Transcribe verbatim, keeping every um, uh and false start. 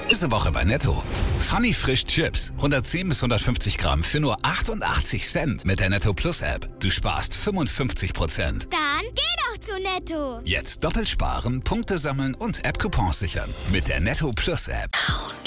Diese Woche bei Netto. Funny Frisch Chips. hundertzehn bis hundertfünfzig Gramm für nur achtundachtzig Cent mit der Netto Plus App. Du sparst fünfundfünfzig Prozent. Dann geh doch zu Netto. Jetzt doppelt sparen, Punkte sammeln und App-Coupons sichern. Mit der Netto Plus App. Autsch.